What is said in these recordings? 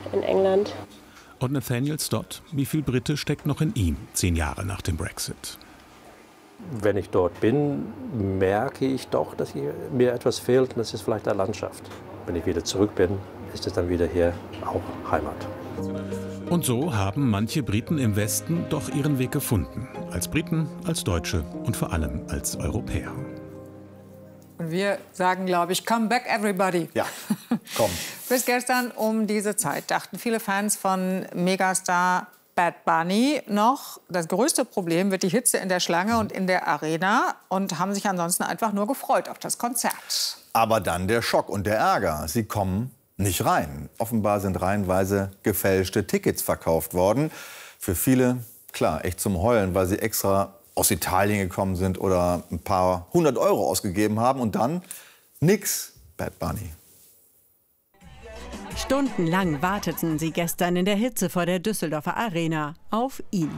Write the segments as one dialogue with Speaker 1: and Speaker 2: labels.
Speaker 1: in England.
Speaker 2: Und Nathaniel Stott, wie viel Brite steckt noch in ihm, 10 Jahre nach dem Brexit?
Speaker 3: Wenn ich dort bin, merke ich doch, dass mir etwas fehlt, und das ist vielleicht die Landschaft. Wenn ich wieder zurück bin, ist es dann wieder hier auch Heimat.
Speaker 2: Und so haben manche Briten im Westen doch ihren Weg gefunden. Als Briten, als Deutsche und vor allem als Europäer.
Speaker 4: Und wir sagen, glaube ich, come back everybody.
Speaker 5: Ja, komm.
Speaker 4: Bis gestern um diese Zeit dachten viele Fans von Megastar Bad Bunny noch, das größte Problem wird die Hitze in der Schlange und in der Arena, und haben sich ansonsten einfach nur gefreut auf das Konzert.
Speaker 5: Aber dann der Schock und der Ärger. Sie kommen nicht rein. Offenbar sind reihenweise gefälschte Tickets verkauft worden. Für viele, klar, echt zum Heulen, weil sie extra aus Italien gekommen sind oder ein paar 100 € ausgegeben haben. Und dann nix, Bad Bunny.
Speaker 6: Stundenlang warteten sie gestern in der Hitze vor der Düsseldorfer Arena auf ihn.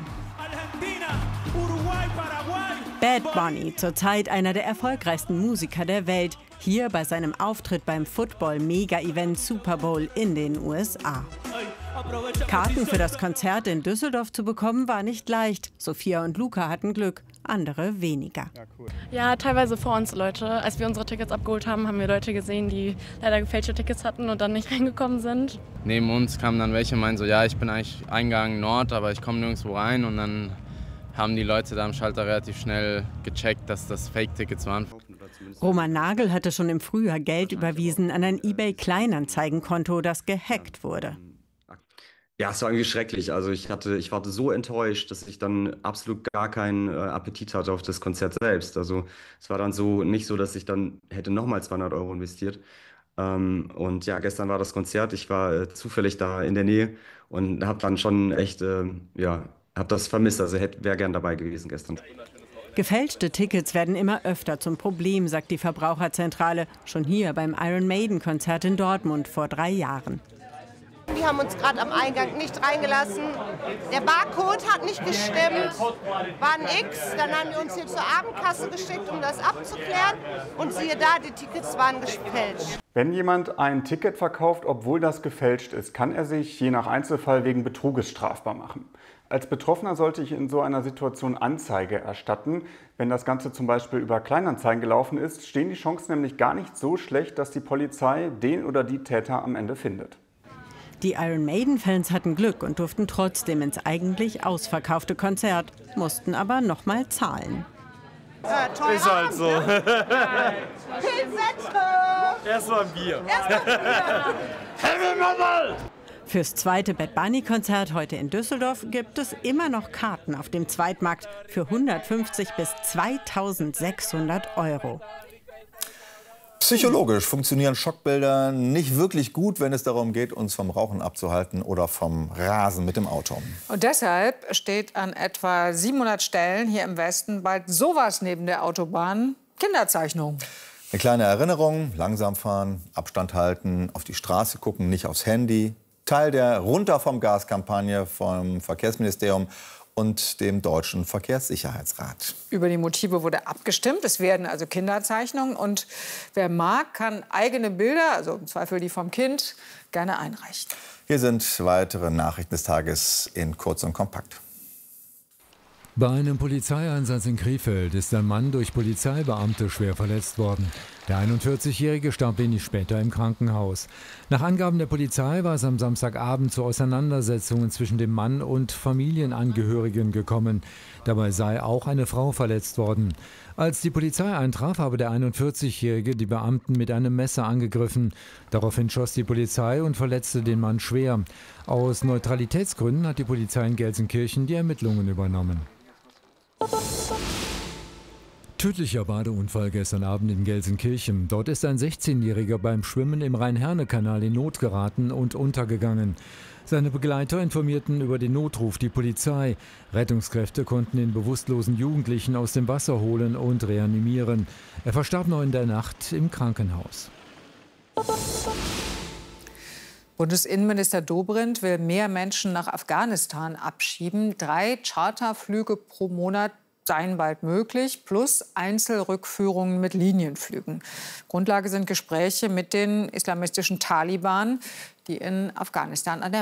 Speaker 6: Bad Bunny, zurzeit einer der erfolgreichsten Musiker der Welt, hier bei seinem Auftritt beim Football-Mega-Event Super Bowl in den USA. Karten für das Konzert in Düsseldorf zu bekommen, war nicht leicht. Sophia und Luca hatten Glück, andere weniger.
Speaker 1: Ja, teilweise vor uns Leute. Als wir unsere Tickets abgeholt haben, haben wir Leute gesehen, die leider gefälschte Tickets hatten und dann nicht reingekommen sind.
Speaker 7: Neben uns kamen dann welche und meinten so, ja, ich bin eigentlich Eingang Nord, aber ich komme nirgendwo rein. Und dann haben die Leute da am Schalter relativ schnell gecheckt, dass das Fake-Tickets waren.
Speaker 6: Roman Nagel hatte schon im Frühjahr Geld überwiesen an ein eBay-Kleinanzeigenkonto, das gehackt wurde.
Speaker 8: Ja, es war irgendwie schrecklich. Also ich war so enttäuscht, dass ich dann absolut gar keinen Appetit hatte auf das Konzert selbst. Also es war dann so nicht so, dass ich dann hätte nochmal 200 € investiert. Und ja, gestern war das Konzert. Ich war zufällig da in der Nähe und habe dann schon echt, habe das vermisst. Also wäre gern dabei gewesen gestern.
Speaker 6: Gefälschte Tickets werden immer öfter zum Problem, sagt die Verbraucherzentrale. Schon hier beim Iron Maiden-Konzert in Dortmund vor 3 Jahren.
Speaker 9: Die haben uns gerade am Eingang nicht reingelassen. Der Barcode hat nicht gestimmt, war ein X. Dann haben die uns hier zur Abendkasse geschickt, um das abzuklären. Und siehe da, die Tickets waren gefälscht.
Speaker 10: Wenn jemand ein Ticket verkauft, obwohl das gefälscht ist, kann er sich je nach Einzelfall wegen Betruges strafbar machen. Als Betroffener sollte ich in so einer Situation Anzeige erstatten. Wenn das Ganze zum Beispiel über Kleinanzeigen gelaufen ist, stehen die Chancen nämlich gar nicht so schlecht, dass die Polizei den oder die Täter am Ende findet.
Speaker 6: Die Iron Maiden-Fans hatten Glück und durften trotzdem ins eigentlich ausverkaufte Konzert, mussten aber noch mal zahlen.
Speaker 9: Ist halt so.
Speaker 11: Erstmal ein Bier.
Speaker 6: Fürs zweite Bad Bunny-Konzert heute in Düsseldorf gibt es immer noch Karten auf dem Zweitmarkt für 150 bis 2.600 €.
Speaker 5: Psychologisch funktionieren Schockbilder nicht wirklich gut, wenn es darum geht, uns vom Rauchen abzuhalten oder vom Rasen mit dem Auto.
Speaker 4: Und deshalb steht an etwa 700 Stellen hier im Westen bald sowas neben der Autobahn: Kinderzeichnung.
Speaker 5: Eine kleine Erinnerung: langsam fahren, Abstand halten, auf die Straße gucken, nicht aufs Handy. Teil der Runter vom Gas-Kampagne vom Verkehrsministerium und dem Deutschen Verkehrssicherheitsrat.
Speaker 4: Über die Motive wurde abgestimmt. Es werden also Kinderzeichnungen. Und wer mag, kann eigene Bilder, also im Zweifel die vom Kind, gerne einreichen.
Speaker 5: Hier sind weitere Nachrichten des Tages in kurz und kompakt.
Speaker 12: Bei einem Polizeieinsatz in Krefeld ist ein Mann durch Polizeibeamte schwer verletzt worden. Der 41-Jährige starb wenig später im Krankenhaus. Nach Angaben der Polizei war es am Samstagabend zu Auseinandersetzungen zwischen dem Mann und Familienangehörigen gekommen. Dabei sei auch eine Frau verletzt worden. Als die Polizei eintraf, habe der 41-Jährige die Beamten mit einem Messer angegriffen. Daraufhin schoss die Polizei und verletzte den Mann schwer. Aus Neutralitätsgründen hat die Polizei in Gelsenkirchen die Ermittlungen übernommen. Tödlicher Badeunfall gestern Abend in Gelsenkirchen. Dort ist ein 16-Jähriger beim Schwimmen im Rhein-Herne-Kanal in Not geraten und untergegangen. Seine Begleiter informierten über den Notruf die Polizei. Rettungskräfte konnten den bewusstlosen Jugendlichen aus dem Wasser holen und reanimieren. Er verstarb noch in der Nacht im Krankenhaus.
Speaker 4: Bundesinnenminister Dobrindt will mehr Menschen nach Afghanistan abschieben. 3 Charterflüge pro Monat seien bald möglich, plus Einzelrückführungen mit Linienflügen. Grundlage sind Gespräche mit den islamistischen Taliban, die in Afghanistan an der